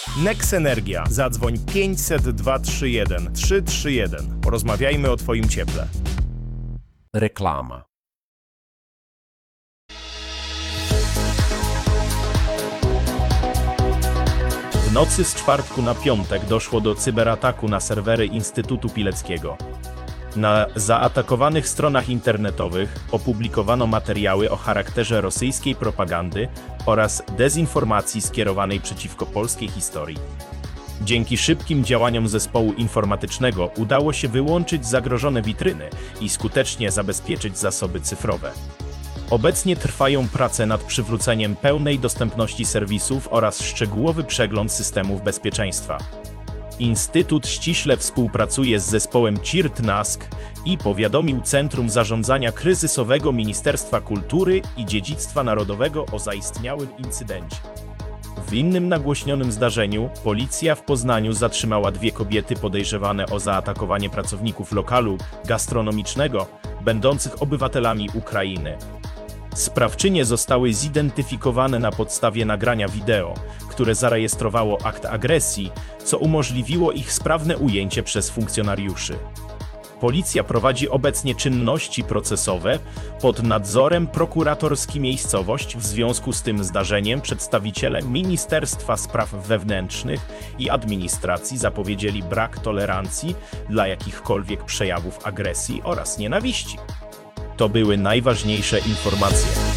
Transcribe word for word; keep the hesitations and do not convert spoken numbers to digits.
Nex Energia. Zadzwoń pięćset dwa trzy jeden trzy trzy jeden. Porozmawiajmy o Twoim cieple. Reklama. W nocy z czwartku na piątek doszło do cyberataku na serwery Instytutu Pileckiego. Na zaatakowanych stronach internetowych opublikowano materiały o charakterze rosyjskiej propagandy oraz dezinformacji skierowanej przeciwko polskiej historii. Dzięki szybkim działaniom zespołu informatycznego udało się wyłączyć zagrożone witryny i skutecznie zabezpieczyć zasoby cyfrowe. Obecnie trwają prace nad przywróceniem pełnej dostępności serwisów oraz szczegółowy przegląd systemów bezpieczeństwa. Instytut ściśle współpracuje z zespołem CIRT-NASK i powiadomił Centrum Zarządzania Kryzysowego Ministerstwa Kultury i Dziedzictwa Narodowego o zaistniałym incydencie. W innym nagłośnionym zdarzeniu policja w Poznaniu zatrzymała dwie kobiety podejrzewane o zaatakowanie pracowników lokalu gastronomicznego, będących obywatelami Ukrainy. Sprawczynie zostały zidentyfikowane na podstawie nagrania wideo, które zarejestrowało akt agresji, co umożliwiło ich sprawne ujęcie przez funkcjonariuszy. Policja prowadzi obecnie czynności procesowe pod nadzorem prokuratorski miejscowość. W związku z tym zdarzeniem przedstawiciele Ministerstwa Spraw Wewnętrznych i Administracji zapowiedzieli brak tolerancji dla jakichkolwiek przejawów agresji oraz nienawiści. To były najważniejsze informacje.